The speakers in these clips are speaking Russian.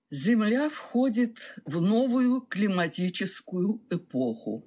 Земля входит в новую климатическую эпоху.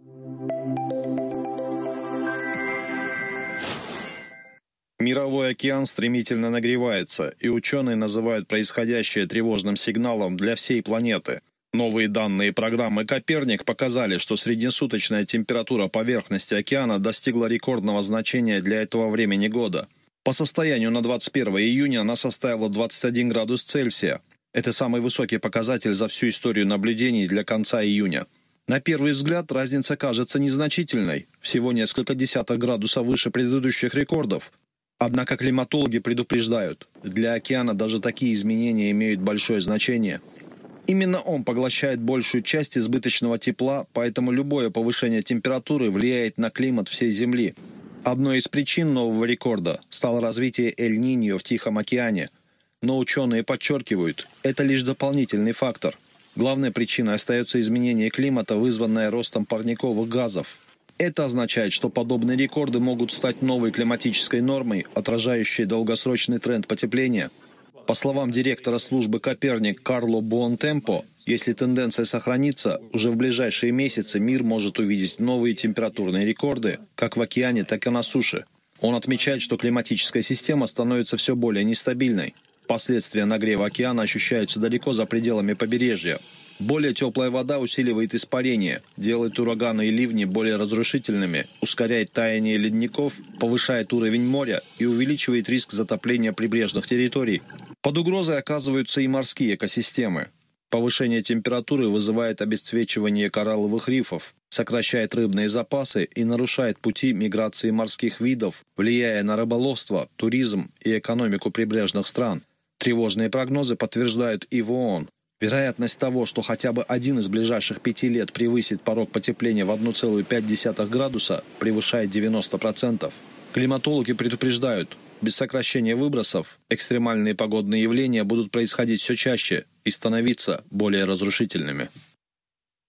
Мировой океан стремительно нагревается, и ученые называют происходящее тревожным сигналом для всей планеты. Новые данные программы «Коперник» показали, что среднесуточная температура поверхности океана достигла рекордного значения для этого времени года. По состоянию на 21 июня она составила 21 градус Цельсия. Это самый высокий показатель за всю историю наблюдений для конца июня. На первый взгляд разница кажется незначительной, всего несколько десятых градуса выше предыдущих рекордов. Однако климатологи предупреждают, для океана даже такие изменения имеют большое значение. Именно он поглощает большую часть избыточного тепла, поэтому любое повышение температуры влияет на климат всей Земли. Одной из причин нового рекорда стало развитие Эль-Ниньо в Тихом океане. Но ученые подчеркивают, это лишь дополнительный фактор. Главной причиной остается изменение климата, вызванное ростом парниковых газов. Это означает, что подобные рекорды могут стать новой климатической нормой, отражающей долгосрочный тренд потепления. По словам директора службы «Коперник» Карло Буонтемпо, если тенденция сохранится, уже в ближайшие месяцы мир может увидеть новые температурные рекорды, как в океане, так и на суше. Он отмечает, что климатическая система становится все более нестабильной. Последствия нагрева океана ощущаются далеко за пределами побережья. Более теплая вода усиливает испарение, делает ураганы и ливни более разрушительными, ускоряет таяние ледников, повышает уровень моря и увеличивает риск затопления прибрежных территорий. Под угрозой оказываются и морские экосистемы. Повышение температуры вызывает обесцвечивание коралловых рифов, сокращает рыбные запасы и нарушает пути миграции морских видов, влияя на рыболовство, туризм и экономику прибрежных стран. Тревожные прогнозы подтверждают и в ООН. Вероятность того, что хотя бы один из ближайших 5 лет превысит порог потепления в 1,5 градуса, превышает 90%. Климатологи предупреждают, без сокращения выбросов экстремальные погодные явления будут происходить все чаще и становиться более разрушительными.